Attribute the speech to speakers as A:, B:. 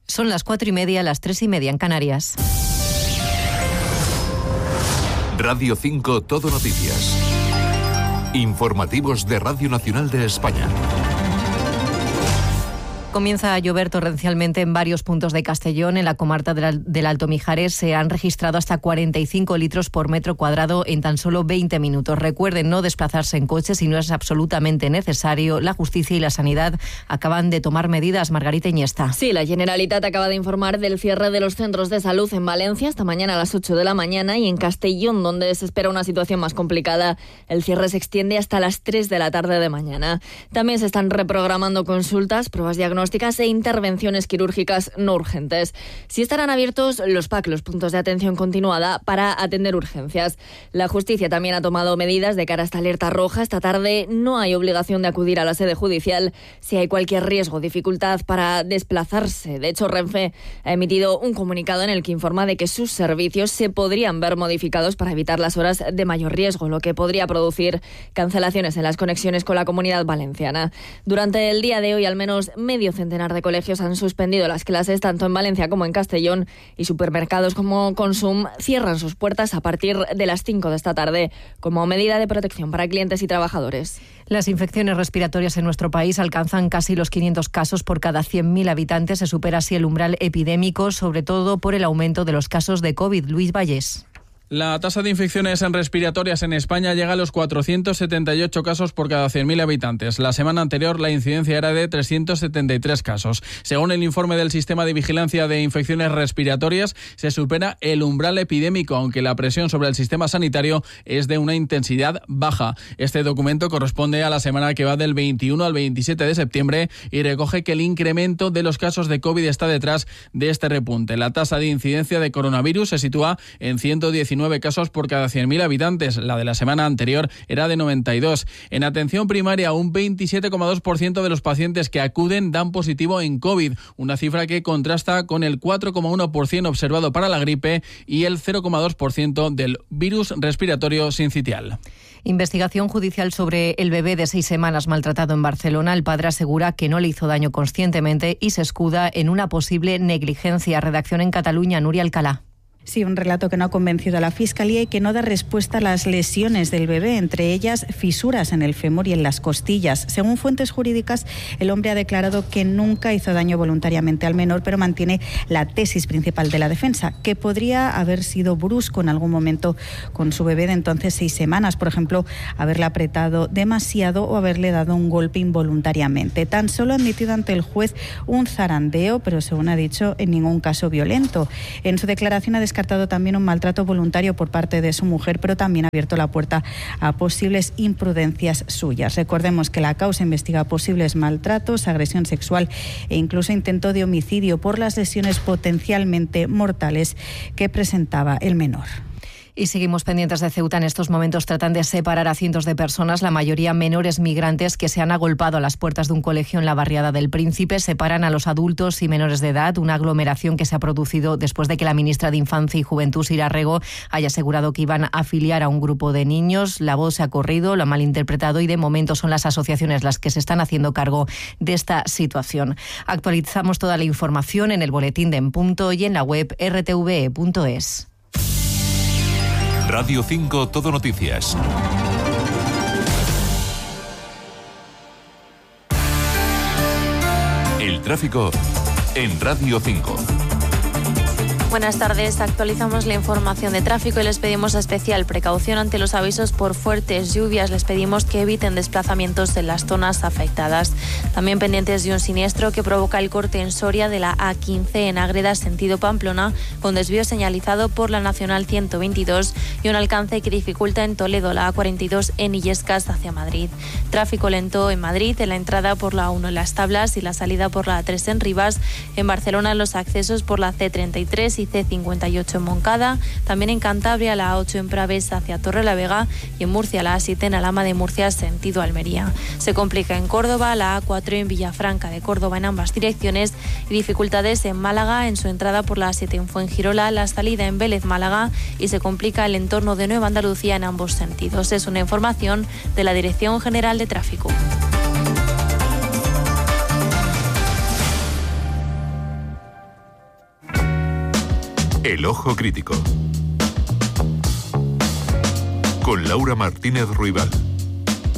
A: Son las 4:30, las 3:30 en Canarias.
B: Radio 5 Todo Noticias. Informativos de Radio Nacional de España.
A: Comienza a llover torrencialmente en varios puntos de Castellón. En la comarca del Alto Mijares se han registrado hasta 45 litros por metro cuadrado en tan solo 20 minutos. Recuerden no desplazarse en coche si no es absolutamente necesario. La Justicia y la Sanidad acaban de tomar medidas. Margarita Iniesta.
C: Sí, la Generalitat acaba de informar del cierre de los centros de salud en Valencia esta mañana a las 8 de la mañana y en Castellón, donde se espera una situación más complicada, el cierre se extiende hasta las 3 de la tarde de mañana. También se están reprogramando consultas, pruebas diagnósticas e intervenciones quirúrgicas no urgentes. Sí estarán abiertos los PAC, los puntos de atención continuada, para atender urgencias. La Justicia también ha tomado medidas de cara a esta alerta roja. Esta tarde no hay obligación de acudir a la sede judicial si hay cualquier riesgo o dificultad para desplazarse. De hecho, Renfe ha emitido un comunicado en el que informa de que sus servicios se podrían ver modificados para evitar las horas de mayor riesgo, lo que podría producir cancelaciones en las conexiones con la Comunidad Valenciana. Durante el día de hoy, al menos medio centenar de colegios han suspendido las clases tanto en Valencia como en Castellón, y supermercados como Consum cierran sus puertas a partir de las 5 de esta tarde como medida de protección para clientes y trabajadores.
A: Las infecciones respiratorias en nuestro país alcanzan casi los 500 casos por cada 100.000 habitantes. Se supera así el umbral epidémico, sobre todo por el aumento de los casos de COVID. Luis Vallés.
D: La tasa de infecciones respiratorias en España llega a los 478 casos por cada 100.000 habitantes. La semana anterior la incidencia era de 373 casos. Según el informe del Sistema de Vigilancia de Infecciones Respiratorias, se supera el umbral epidémico, aunque la presión sobre el sistema sanitario es de una intensidad baja. Este documento corresponde a la semana que va del 21 al 27 de septiembre y recoge que el incremento de los casos de COVID está detrás de este repunte. La tasa de incidencia de coronavirus se sitúa en 119 casos por cada 100.000 habitantes. La de la semana anterior era de 92. En atención primaria, un 27,2% de los pacientes que acuden dan positivo en COVID, una cifra que contrasta con el 4,1% observado para la gripe y el 0,2% del virus respiratorio sincitial.
A: Investigación judicial sobre el bebé de 6 semanas maltratado en Barcelona. El padre asegura que no le hizo daño conscientemente y se escuda en una posible negligencia. Redacción en Cataluña, Nuria Alcalá.
E: Sí, un relato que no ha convencido a la Fiscalía y que no da respuesta a las lesiones del bebé, entre ellas fisuras en el fémur y en las costillas. Según fuentes jurídicas, el hombre ha declarado que nunca hizo daño voluntariamente al menor, pero mantiene la tesis principal de la defensa, que podría haber sido brusco en algún momento con su bebé de entonces 6 semanas, por ejemplo, haberle apretado demasiado o haberle dado un golpe involuntariamente. Tan solo ha admitido ante el juez un zarandeo, pero según ha dicho, en ningún caso violento. En su declaración ha descartado también un maltrato voluntario por parte de su mujer, pero también ha abierto la puerta a posibles imprudencias suyas. Recordemos que la causa investiga posibles maltratos, agresión sexual e incluso intento de homicidio por las lesiones potencialmente mortales que presentaba el menor.
A: Y seguimos pendientes de Ceuta. En estos momentos tratan de separar a cientos de personas, la mayoría menores migrantes, que se han agolpado a las puertas de un colegio en la barriada del Príncipe. Separan a los adultos y menores de edad, una aglomeración que se ha producido después de que la ministra de Infancia y Juventud, Sira Rego, haya asegurado que iban a afiliar a un grupo de niños. La voz se ha corrido, lo ha malinterpretado y de momento son las asociaciones las que se están haciendo cargo de esta situación. Actualizamos toda la información en el boletín de En Punto y en la web rtve.es.
B: Radio 5 Todo Noticias. El tráfico en Radio 5.
F: Buenas tardes, actualizamos la información de tráfico y les pedimos especial precaución ante los avisos por fuertes lluvias. Les pedimos que eviten desplazamientos en las zonas afectadas. También pendientes de un siniestro que provoca el corte en Soria de la A15 en Ágreda, sentido Pamplona, con desvío señalizado por la Nacional 122 y un alcance que dificulta en Toledo la A42 en Illescas hacia Madrid. Tráfico lento en Madrid, en la entrada por la 1 en Las Tablas y la salida por la A3 en Rivas. En Barcelona los accesos por la C33 y C58 en Moncada, también en Cantabria la A8 en Pravés hacia Torrelavega y en Murcia la A7 en Alhama de Murcia sentido Almería. Se complica en Córdoba la A4 en Villafranca de Córdoba en ambas direcciones y dificultades en Málaga en su entrada por la A7 en Fuengirola, la salida en Vélez Málaga y se complica el entorno de Nueva Andalucía en ambos sentidos. Es una información de la Dirección General de Tráfico.
B: El Ojo Crítico. Con Laura Martínez Ruibal.